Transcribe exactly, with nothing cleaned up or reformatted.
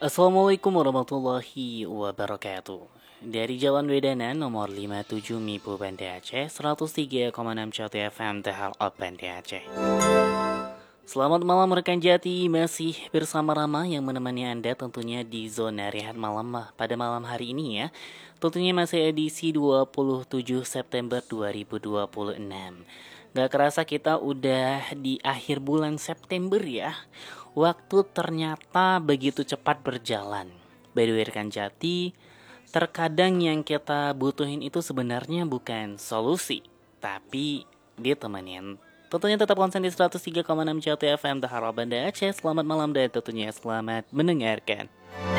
Assalamualaikum warahmatullahi wabarakatuh. Dari Jalan Wedanan nomor lima puluh tujuh Mipu Banda Aceh, seratus tiga koma enam C T F M Tehal Up Banda Aceh. Selamat malam rekan Jati, masih bersama Rama yang menemani Anda tentunya di zona rehat malam pada malam hari ini ya. Tentunya masih edisi dua puluh tujuh September dua ribu dua puluh enam. Gak kerasa kita udah di akhir bulan September ya. Waktu ternyata begitu cepat berjalan. By the way rekan Jati, terkadang yang kita butuhin itu sebenarnya bukan solusi, tapi ditemenin. Tentunya tetap konsen di seratus tiga koma enam C T F M Tahara Banda Aceh. Selamat malam dan tentunya selamat mendengarkan.